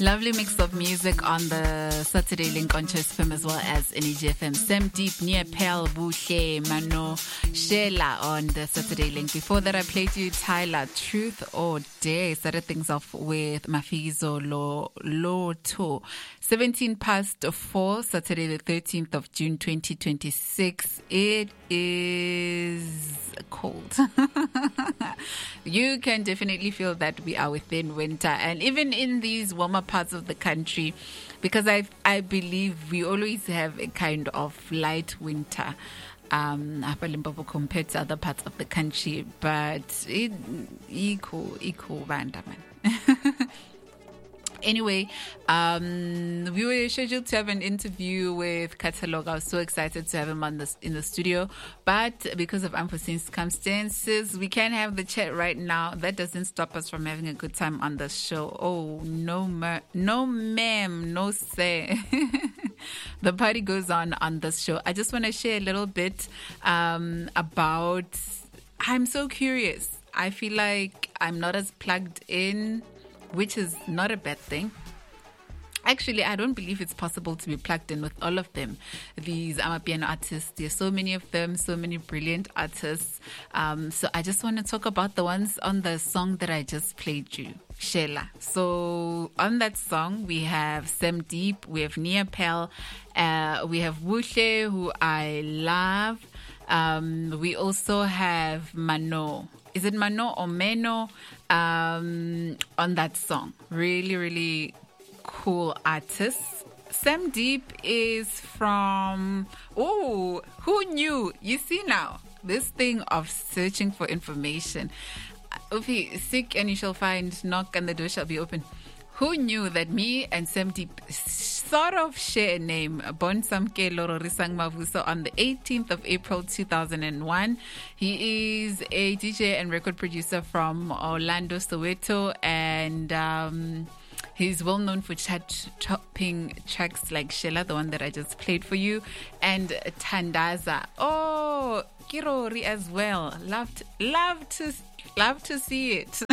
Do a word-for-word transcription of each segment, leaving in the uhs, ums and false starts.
Lovely mix of music on the Saturday Link on Choice F M as well as N E G F M. Sam Deep, Nia Pel, Buhle, Mano, Shela on the Saturday Link. Before that, I played you Tyler, Truth or Dare. Started things off with Mafizo Lo Loto. seventeen past four, Saturday the thirteenth of June twenty twenty-six. It is cold. You can definitely feel that we are within winter, and even in these warmer parts of the country, because I I believe we always have a kind of light winter um compared to other parts of the country, but it equal equal banda man. Anyway, um, we were scheduled to have an interview with Catalog. I was so excited to have him on this in the studio, but because of unforeseen circumstances, we can't have the chat right now. That doesn't stop us from having a good time on the show. Oh, no, ma- no, ma'am, no, sir. The party goes on on this show. I just want to share a little bit um, about. I'm so curious. I feel like I'm not as plugged in, which is not a bad thing. Actually, I don't believe it's possible to be plugged in with all of them. These amapiano artists, there's so many of them, so many brilliant artists. Um, so I just want to talk about the ones on the song that I just played you, Shela. So on that song, we have Sam Deep, we have Nia Pel, uh, we have Buhle, who I love. Um, we also have Mano. Is it Mano or Meno um, on that song? Really, really cool artists. Sam Deep is from, oh, who knew? You see now, this thing of searching for information. If you seek and you shall find, knock and the door shall be open. Who knew that me and Sam Deep sort of share a name? Bon Samke Lororisang Mavuso on the eighteenth of April two thousand one. He is a D J and record producer from Orlando, Soweto, and um, he's well known for chart-topping tracks like Shela, the one that I just played for you, and Tandaza. Oh, Kirori as well. Love to, love to Love to see it.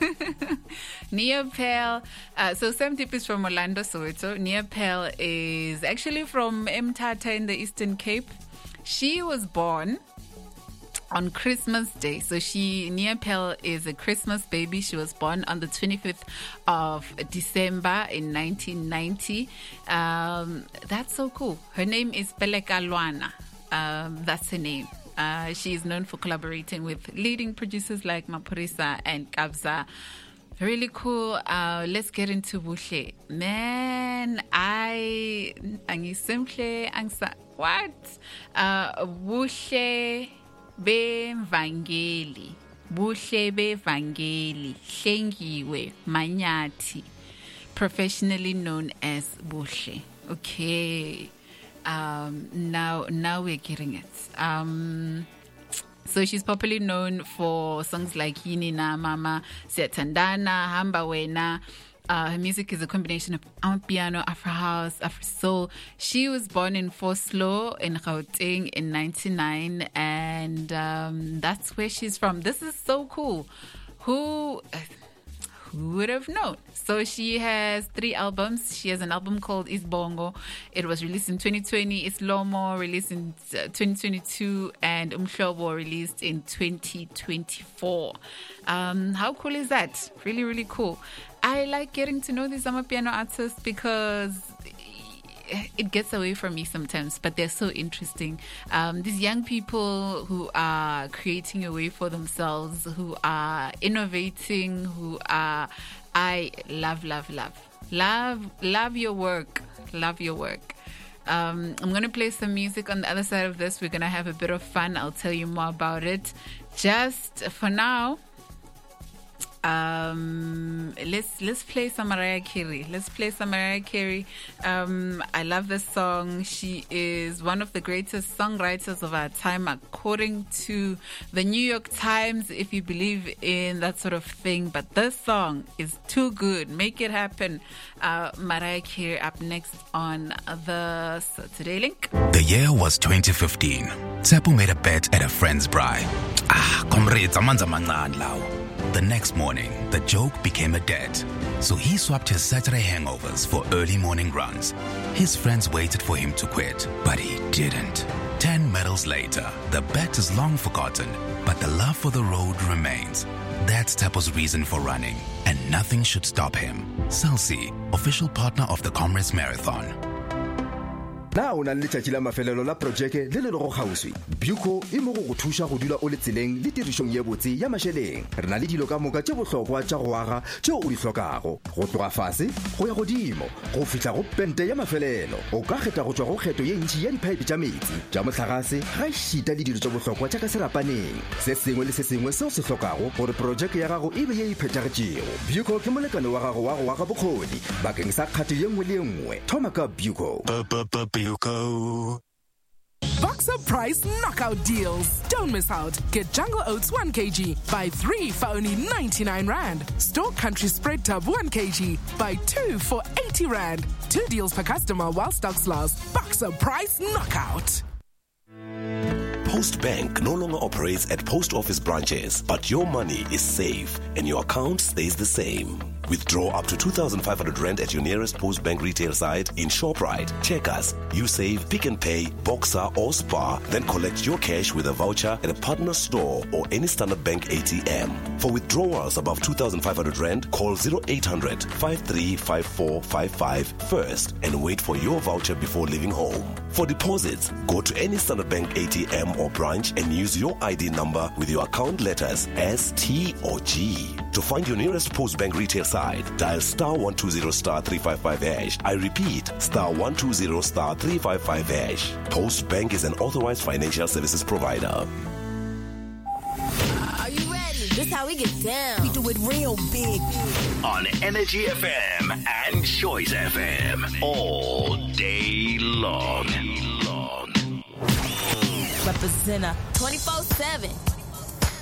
Nia Pel. Uh, so Sam Deep is from Orlando, Soweto. Nia Pel is actually from Mthatha in the Eastern Cape. She was born on Christmas Day. So she, Nia Pel is a Christmas baby. She was born on the twenty-fifth of December in nineteen ninety. Um, that's so cool. Her name is Peleka Luana. Um, that's her name. Uh, she is known for collaborating with leading producers like Maphorisa and Kabza. Really cool. Uh, let's get into Buhle. Man, I... Angisimhle, angsa... What? Uh, Buhle Bevangeli. Buhle Bevangeli. Hlengiwe Manyathi. Professionally known as Buhle. Okay. Um, now, now we're getting it. Um, so she's popularly known for songs like Yini Na Mama, Siyathandana, Hamba Wena. Uh, her music is a combination of amapiano, Afro house, Afro soul. She was born in Vosloo in Gauteng in ninety-nine, and um, that's where she's from. This is so cool. Who? Who would have known? So she has three albums. She has an album called Isbongo. It was released in twenty twenty. Islomo released in twenty twenty-two, and Umhlobo released in twenty twenty-four. Um, how cool is that? Really, really cool. I like getting to know these amapiano artists because it gets away from me sometimes, but they're so interesting. Um, these young people who are creating a way for themselves, who are innovating, who are, I love, love, love, love, love your work, love your work. Um, I'm going to play some music on the other side of this. We're going to have a bit of fun. I'll tell you more about it. Just for now, Um, let's let's play some Mariah Carey. Let's play some Mariah Carey. Um, I love this song. She is one of the greatest songwriters of our time, according to the New York Times, if you believe in that sort of thing. But this song is too good. Make it happen. Uh, Mariah Carey up next on the Saturday Link. The year was twenty fifteen. Tsepo made a bet at a friend's bride. Ah, comrades, amanza mancane lawo. The next morning, the joke became a debt. So he swapped his Saturday hangovers for early morning runs. His friends waited for him to quit, but he didn't. Ten medals later, the bet is long forgotten, but the love for the road remains. That's Tapo's reason for running, and nothing should stop him. Celsi, official partner of the Comrades Marathon. Now una letšatši la mafelelo la projeke le le go gauswi. Buco e mo go thuša go dula o le tseleng le tirišong ye botse ya mašeleng. Re na le dilo ka moka tše bohlokwa tša go aga tšeo o di hlokago. Go tloga fase go ya godimo, go fihla go pente ya mafelelo. O ka kgetha go tšwa go kgetho ye ntši ya diphaepe tša metsi, tša mohlagase, ga šita le dilo tša bohlokwa tša ka serapaneng. Se sengwe le se sengwe seo se hlokago gore projeke ya gago e be ye e phethagetšego. Buco ke molekane wa gago wa go aga bokgoni bakeng sa kgato ye nngwe le ye nngwe. Thoma ka Buco. Buco. Boxer Price knockout deals. Don't miss out. Get Jungle Oats one kilogram. Buy three for only ninety-nine rand. Store Country Spread Tub one kilogram. Buy two for eighty rand. Two deals per customer while stocks last. Boxer Price knockout. Post Bank no longer operates at post office branches, but your money is safe and your account stays the same. Withdraw up to two thousand five hundred rand at your nearest Post Bank retail site in Shoprite, Checkers, USave, Pick and Pay, Boxer or Spar. Then collect your cash with a voucher at a partner store or any Standard Bank A T M. For withdrawals above two thousand five hundred rand, call zero eight hundred, five three five four five five first and wait for your voucher before leaving home. For deposits, go to any Standard Bank A T M or branch and use your I D number with your account letters S, T or G. To find your nearest Post Bank retail site, dial star one two zero star three five five hash. I repeat, star one two zero star three five five hash. Post Bank is an authorized financial services provider. Are you ready? This how we get down. We do it real big. On Energy F M and Choice F M. All day long. Representer twenty-four seven.